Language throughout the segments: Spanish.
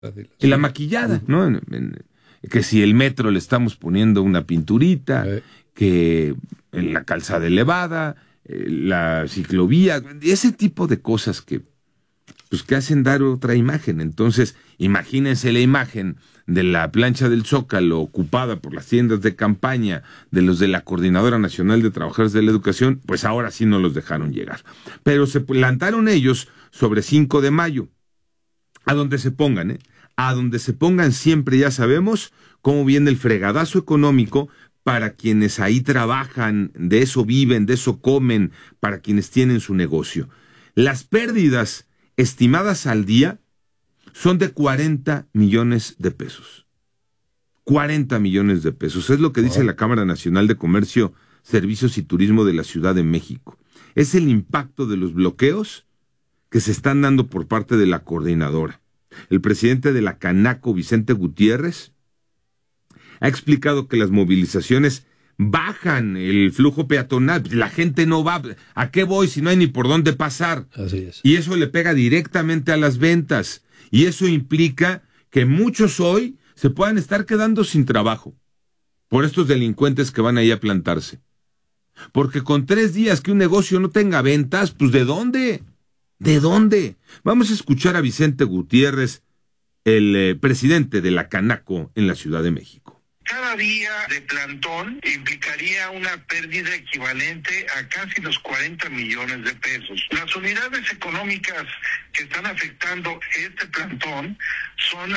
Y la maquillada, ¿no? Que si el metro le estamos poniendo una pinturita, que en la calzada elevada, la ciclovía, ese tipo de cosas que hacen dar otra imagen. Entonces, imagínense la imagen de la plancha del Zócalo ocupada por las tiendas de campaña de los de la Coordinadora Nacional de Trabajadores de la Educación, pues ahora sí no los dejaron llegar. Pero se plantaron ellos sobre 5 de mayo, a donde se pongan, a donde se pongan siempre ya sabemos cómo viene el fregadazo económico para quienes ahí trabajan, de eso viven, de eso comen, para quienes tienen su negocio. Las pérdidas estimadas al día son de 40 millones de pesos. 40 millones de pesos. Es lo que dice la Cámara Nacional de Comercio, Servicios y Turismo de la Ciudad de México. Es el impacto de los bloqueos que se están dando por parte de la coordinadora. El presidente de la Canaco, Vicente Gutiérrez, ha explicado que las movilizaciones bajan el flujo peatonal. La gente no va. ¿A qué voy si no hay ni por dónde pasar? Así es. Y eso le pega directamente a las ventas. Y eso implica que muchos hoy se puedan estar quedando sin trabajo por estos delincuentes que van ahí a plantarse. Porque con 3 días que un negocio no tenga ventas, pues ¿de dónde? ¿De dónde? Vamos a escuchar a Vicente Gutiérrez, el presidente de la Canaco en la Ciudad de México. Cada día de plantón implicaría una pérdida equivalente a casi los 40 millones de pesos. Las unidades económicas que están afectando este plantón son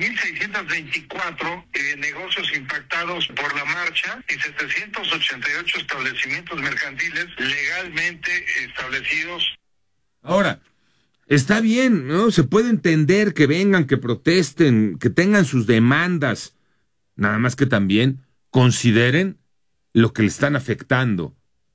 3.624 negocios impactados por la marcha y 788 establecimientos mercantiles legalmente establecidos. Ahora, está bien, ¿no? Se puede entender que vengan, que protesten, que tengan sus demandas. Nada más que también consideren lo que le están afectando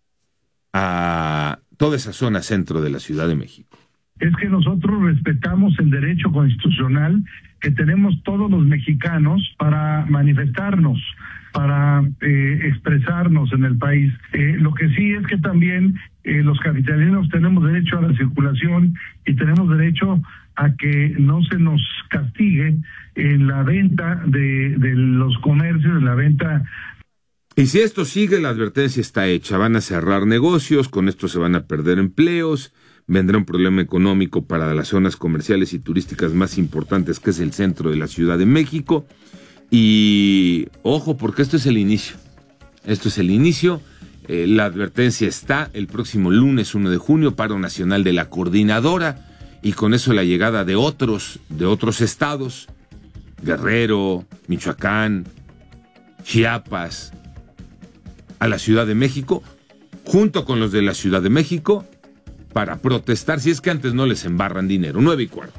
a toda esa zona centro de la Ciudad de México. Es que nosotros respetamos el derecho constitucional que tenemos todos los mexicanos para manifestarnos, para expresarnos en el país. Lo que sí es que también los capitalinos tenemos derecho a la circulación y tenemos derecho a que no se nos castigue en la venta de los comercios, en la venta. Y si esto sigue, la advertencia está hecha. Van a cerrar negocios, con esto se van a perder empleos, vendrá un problema económico para las zonas comerciales y turísticas más importantes, que es el centro de la Ciudad de México. Y ojo, porque esto es el inicio. Esto es el inicio. La advertencia está el próximo lunes 1 de junio, paro nacional de la coordinadora, y con eso la llegada de otros estados, Guerrero, Michoacán, Chiapas, a la Ciudad de México, junto con los de la Ciudad de México, para protestar, si es que antes no les embarran dinero. 9:15.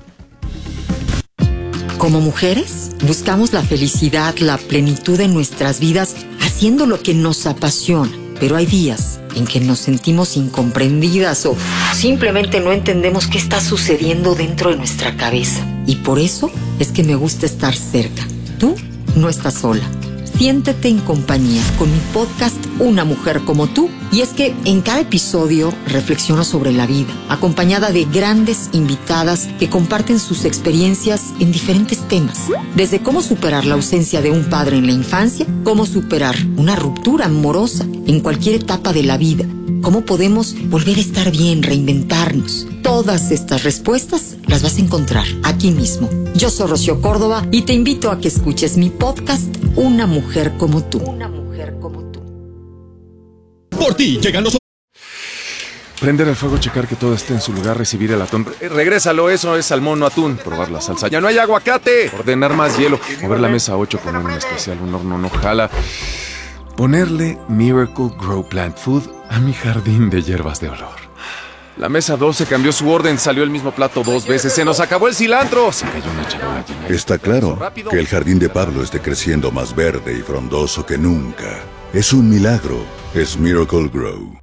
Como mujeres, buscamos la felicidad, la plenitud en nuestras vidas, haciendo lo que nos apasiona. Pero hay días en que nos sentimos incomprendidas o simplemente no entendemos qué está sucediendo dentro de nuestra cabeza. Y por eso es que me gusta estar cerca. Tú no estás sola. Siéntete en compañía con mi podcast Una Mujer Como Tú. Y es que en cada episodio reflexiono sobre la vida, acompañada de grandes invitadas que comparten sus experiencias en diferentes temas. Desde cómo superar la ausencia de un padre en la infancia, cómo superar una ruptura amorosa en cualquier etapa de la vida, cómo podemos volver a estar bien, reinventarnos. Todas estas respuestas las vas a encontrar aquí mismo. Yo soy Rocío Córdoba y te invito a que escuches mi podcast Una Mujer Como Tú. Una Mujer Como Tú. Por ti llegan los... Prender el fuego, checar que todo esté en su lugar, recibir el atún. Regrésalo, eso es salmón o atún. Probar la salsa. ¡Ya no hay aguacate! Ordenar más hielo. Mover la mesa 8, poner un especial, un horno no jala. Ponerle Miracle Grow Plant Food a mi jardín de hierbas de olor. La mesa 12 cambió su orden, salió el mismo plato 2 veces. ¡Se nos acabó el cilantro! Se cayó una charola llena. Está claro que el jardín de Pablo esté creciendo más verde y frondoso que nunca. Es un milagro. Es Miracle Grow.